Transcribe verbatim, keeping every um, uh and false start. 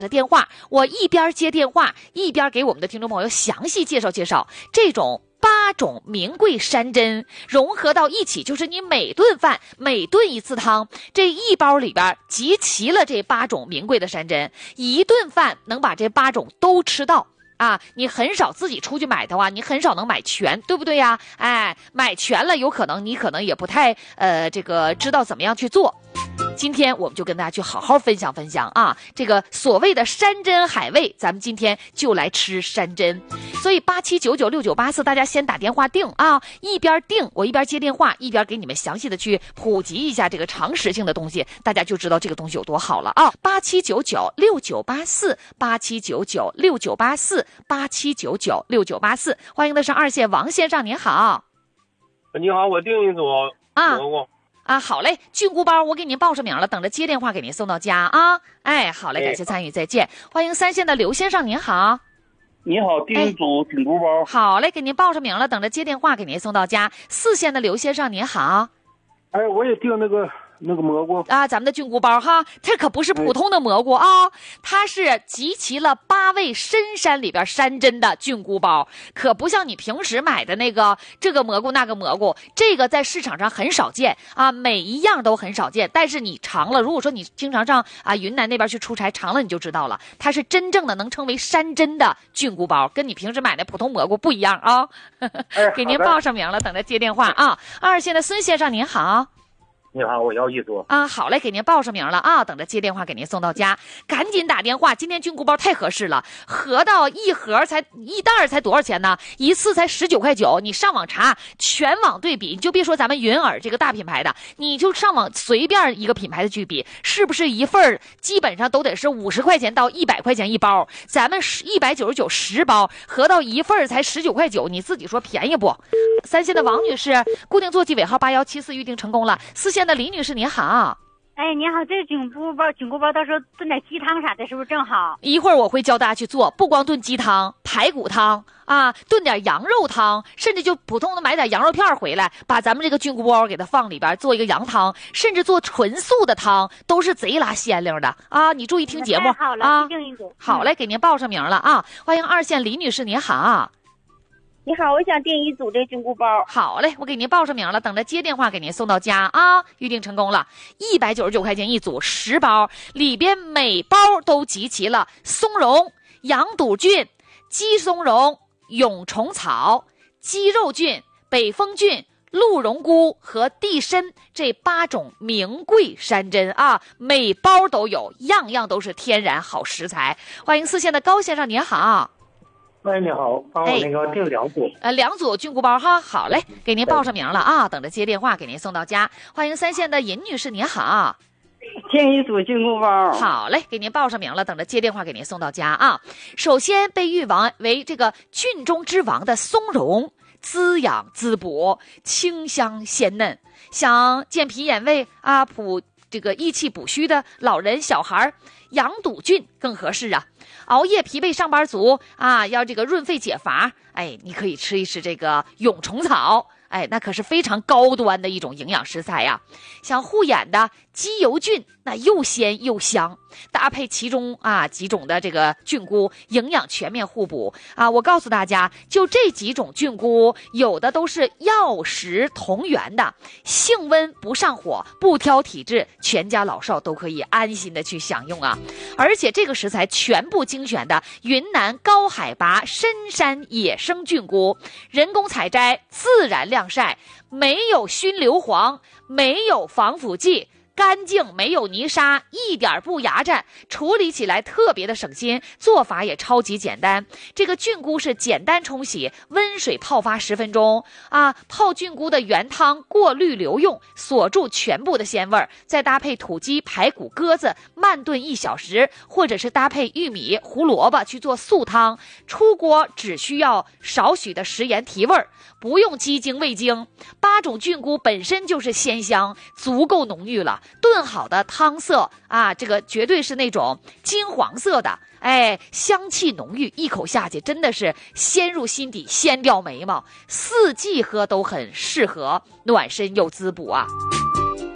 的电话，我一边接电话一边给我们的听众朋友详细介绍介绍这种八种名贵山珍融合到一起，就是你每顿饭每顿一次汤，这一包里边集齐了这八种名贵的山珍，一顿饭能把这八种都吃到啊！你很少自己出去买的话，你很少能买全，对不对呀？哎，买全了，有可能你可能也不太呃这个知道怎么样去做。今天我们就跟大家去好好分享分享啊，这个所谓的山珍海味，咱们今天就来吃山珍。所以八七九九六九八四，大家先打电话订啊，一边订我一边接电话，一边给你们详细的去普及一下这个常识性的东西，大家就知道这个东西有多好了啊。八七九九六九八四，八七九九六九八四，八七九九六九八四，欢迎的是二线王先生，您好。 你好，我订一组啊。 蘑菇。 啊，好嘞，菌菇包我给您报上名了，等着接电话给您送到家啊。哎，好嘞，感谢参与，再见。欢迎三线的刘先生，您好。 你好，订一组菌菇包。 好嘞，给您报上名了，等着接电话给您送到家。四线的刘先生，您好。 哎，我也订那个那个蘑菇啊，咱们的菌菇包哈，它可不是普通的蘑菇啊，哎、它是集齐了八味深山里边山珍的菌菇包，可不像你平时买的那个这个蘑菇那个蘑菇，这个在市场上很少见啊，每一样都很少见。但是你尝了，如果说你经常上啊云南那边去出差，尝了你就知道了，它是真正的能称为山珍的菌菇包，跟你平时买的普通蘑菇不一样啊。 哎、 给您报上名了，等着接电话啊。二线的孙先生您好。 你好，我要一组啊，好嘞，给您报上名了啊，等着接电话给您送到家，赶紧打电话。今天菌菇包太合适了，合到一盒才一袋才多少钱呢？一次才十九块九，你上网查，全网对比，你就别说咱们云耳这个大品牌的，你就上网随便一个品牌的去比，是不是一份基本上都得是五十块钱到一百块钱一包？咱们一百九十九十包，合到一份才十九块九，你自己说便宜不？三线的王女士，固定座机尾号八幺七四预定成功了。四线的李女士您好。 哎，你好，这个菌菇包，菌菇包到时候炖点鸡汤啥的，是不是正好？ 一会儿我会教大家去做，不光炖鸡汤、排骨汤啊，炖点羊肉汤，甚至就普通的买点羊肉片回来，把咱们这个菌菇包给它放里边，做一个羊汤，甚至做纯素的汤，都是贼拉鲜灵的啊！你注意听节目好了啊。 订一组。 好嘞，给您报上名了啊！欢迎二线李女士您好。 你好，我想订一组这菌菇包。 好嘞，我给您报上名了，等着接电话给您送到家啊！预定成功了，一百九十九块钱一组，十包，里边每包都集齐了松茸、羊肚菌、鸡松茸、蛹虫草、鸡肉菌、北风菌、鹿茸菇和地参这八种名贵山珍啊，每包都有，样样都是天然好食材。欢迎四线的高先生您好。 喂，你好，帮我那个订两组、 哎、呃，两组菌菇包哈，好嘞，给您报上名了啊，等着接电话给您送到家。欢迎三线的尹女士您好。 订一组菌菇包。 好嘞，给您报上名了，等着接电话给您送到家啊。首先被誉王为这个菌中之王的松茸，滋养滋补，清香鲜嫩，想健脾养胃啊，补这个益气补虚的老人小孩，羊肚菌更合适啊。熬夜疲惫上班族啊，要这个润肺解乏，哎，你可以吃一吃这个蛹虫草，哎，那可是非常高端的一种营养食材呀。想护眼的鸡油菌，那又鲜又香，搭配其中啊几种的这个菌菇，营养全面互补啊。我告诉大家，就这几种菌菇，有的都是药食同源的，性温不上火，不挑体质，全家老少都可以安心的去享用啊。而且这个食材全部精选的云南高海拔深山野生菌菇，人工采摘，自然晾晒，没有熏硫磺，没有防腐剂，干净，没有泥沙，一点不牙碜，处理起来特别的省心，做法也超级简单。这个菌菇是简单冲洗，温水泡发十分钟啊，泡菌菇的原汤过滤留用，锁住全部的鲜味儿，再搭配土鸡、排骨、鸽子慢炖一小时，或者是搭配玉米、胡萝卜去做素汤。出锅只需要少许的食盐提味儿，不用鸡精、味精。八种菌菇本身就是鲜香，足够浓郁了。炖好的汤色啊，这个绝对是那种金黄色的，哎，香气浓郁，一口下去真的是鲜入心底，鲜掉眉毛，四季喝都很适合，暖身又滋补啊。